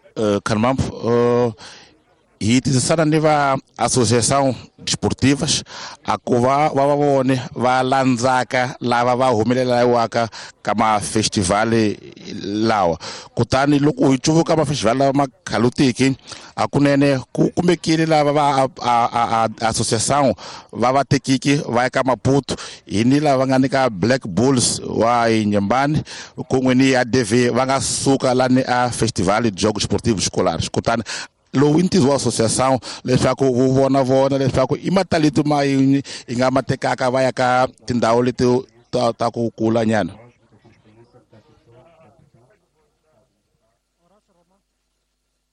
Carmampo, hi tirhisana ni va associação desportivas a ku va vone va landzaka lava va humelelaka ka mafestivali lawa. Kutani loko hi cuvuka mafestivali lawa ma khalutiki hakunene ku kumekile lava va associação va tekiki va ya ka Maputo hini lava nga ni ka Black Bulls wa Inhambane kun'we ni ADV va nga suka lani a festival de jogos esportivos escolares. Kutani lowu i ntirho wa associação leswaku wu vona leswaku i mataliti ma yini i nga ma tekaka va ya ka tindhawu leti ta ku kula nyana.